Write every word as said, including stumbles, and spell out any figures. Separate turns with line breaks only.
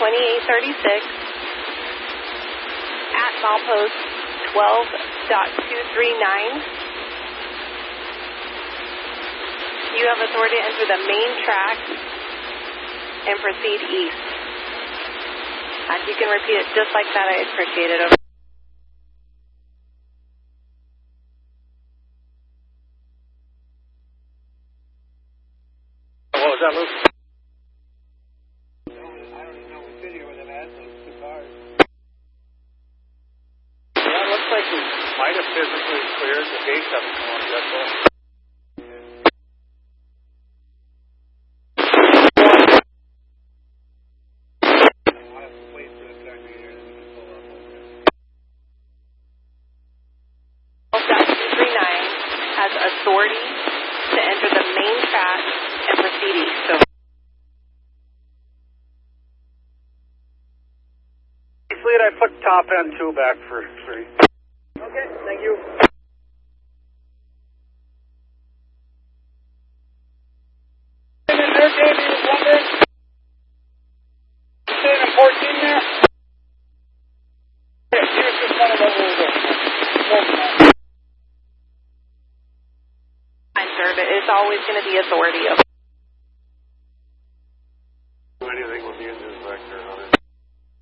twenty-eight thirty-six at milepost twelve point two three nine. You have authority to enter the main track and proceed east. If you can repeat it just like that, I'd appreciate it. Over.
What was that, Luke?
I don't even know what video with them at, those two cars.
Yeah, it looks like we might have physically cleared the gates up and on that ball.
Authority to enter the main track and proceed east. So,
fleet, I put top end two back for three.
Okay, thank you. And then there, Davey, was wondering, you staying in fourteen there? Yeah, here's just one of those little.
It is always going to be authority.